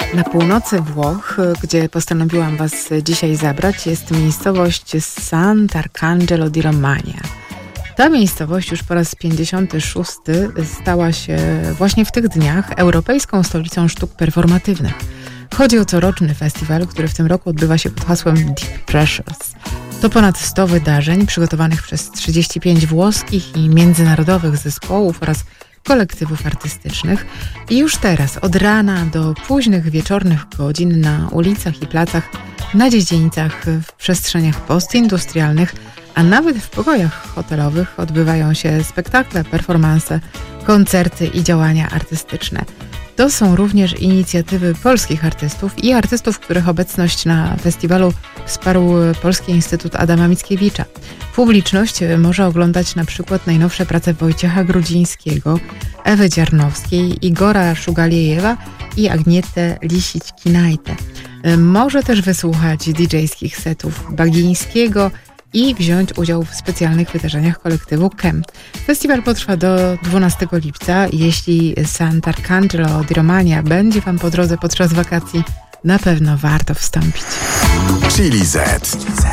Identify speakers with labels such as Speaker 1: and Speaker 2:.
Speaker 1: Na północy Włoch, gdzie postanowiłam Was dzisiaj zabrać, jest miejscowość Sant'Arcangelo di Romagna. Ta miejscowość już po raz 56 stała się właśnie w tych dniach europejską stolicą sztuk performatywnych. Chodzi o coroczny festiwal, który w tym roku odbywa się pod hasłem Deep Pressures. To ponad 100 wydarzeń przygotowanych przez 35 włoskich i międzynarodowych zespołów oraz kolektywów artystycznych i już teraz od rana do późnych wieczornych godzin na ulicach i placach, na dziedzińcach, w przestrzeniach postindustrialnych, a nawet w pokojach hotelowych odbywają się spektakle, performanse, koncerty i działania artystyczne. To są również inicjatywy polskich artystów i artystów, których obecność na festiwalu wsparł Polski Instytut Adama Mickiewicza. Publiczność może oglądać na przykład najnowsze prace Wojciecha Grudzińskiego, Ewy Dziarnowskiej, Igora Szugaliejewa i Agnietę Lisić-Kinajtę. Może też wysłuchać DJ-skich setów Bagińskiego i wziąć udział w specjalnych wydarzeniach kolektywu KEM. Festiwal potrwa do 12 lipca. Jeśli Sant'Arcangelo di Romagna będzie Wam po drodze podczas wakacji, na pewno warto wstąpić.
Speaker 2: Chili Z.